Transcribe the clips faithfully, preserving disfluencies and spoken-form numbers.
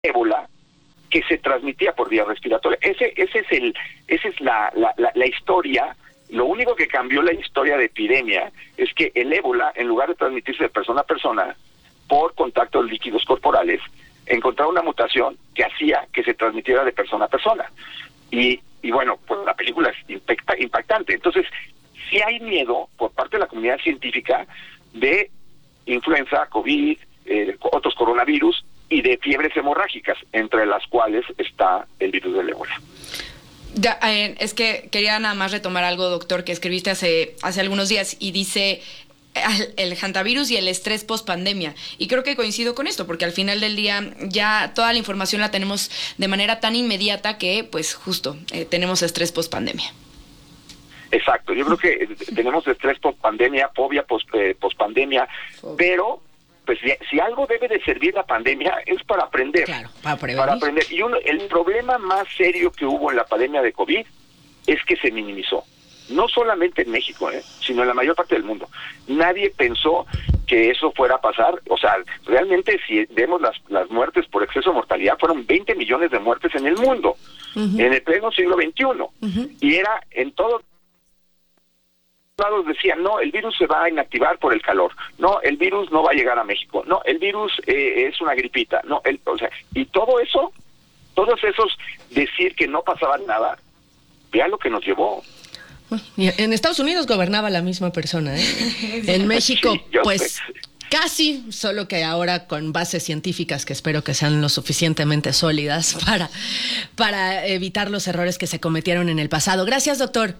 ébola que se transmitía por vía respiratoria. Ese, ese es el, esa es la, la, la, la historia. Lo único que cambió la historia de epidemia es que el ébola, en lugar de transmitirse de persona a persona por contactos líquidos corporales, encontraba una mutación que hacía que se transmitiera de persona a persona. Y, y bueno, pues la película es impacta, impactante. Entonces, sí hay miedo por parte de la comunidad científica de influenza, COVID, eh, otros coronavirus y de fiebres hemorrágicas, entre las cuales está el virus del ébola. Ya, eh, es que quería nada más retomar algo, doctor, que escribiste hace, hace algunos días y dice el hantavirus y el estrés post-pandemia. Y creo que coincido con esto, porque al final del día ya toda la información la tenemos de manera tan inmediata que, pues justo, eh, tenemos estrés post-pandemia. Exacto, yo creo que tenemos estrés post-pandemia, fobia post, eh, post-pandemia, Fobia. pero pues si, si algo debe de servir la pandemia es para aprender. Claro, para prevenir. Para aprender. Y uno, el problema más serio que hubo en la pandemia de COVID es que se minimizó. No solamente en México, ¿eh? sino en la mayor parte del mundo. Nadie pensó que eso fuera a pasar. O sea, realmente si vemos las, las muertes por exceso de mortalidad, fueron veinte millones de muertes en el mundo, uh-huh. en el pleno siglo veintiuno. Uh-huh. Y era en todos lados decían, no, el virus se va a inactivar por el calor. No, el virus no va a llegar a México. No, el virus eh, es una gripita. No, el, o sea, y todo eso, todos esos decir que no pasaba nada, vea lo que nos llevó. En Estados Unidos gobernaba la misma persona, ¿eh? En México, sí, pues sé. Casi, solo que ahora con bases científicas que espero que sean lo suficientemente sólidas para, para evitar los errores que se cometieron en el pasado. Gracias, doctor.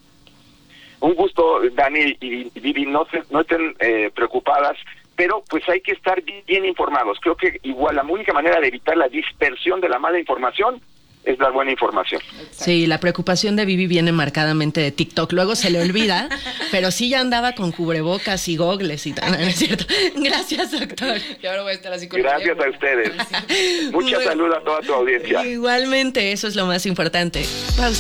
Un gusto, Dani y Vivi, no, se, no estén eh, preocupadas, pero pues hay que estar bien informados. Creo que igual la única manera de evitar la dispersión de la mala información es dar buena información. Sí, la preocupación de Vivi viene marcadamente de TikTok. Luego se le olvida, pero sí ya andaba con cubrebocas y gogles y tal, ¿no es cierto? Gracias, doctor. Y ahora voy a estar así con Gracias a ustedes. Mucha bueno, salud a toda tu audiencia. Igualmente, eso es lo más importante. Pausa.